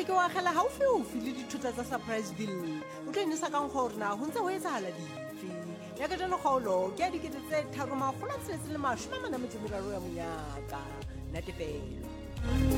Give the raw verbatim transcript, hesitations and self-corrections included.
ke wa gela haufi-haufi le dithota tsa Surpriseville o tlo inesa kang gore na ho ntse ho etsahala dife ya ka jalo kgaolo ke a dikete tse tharo makgolo a tsheletse le mashome a mane a metso e meraro ya monyaka natefelo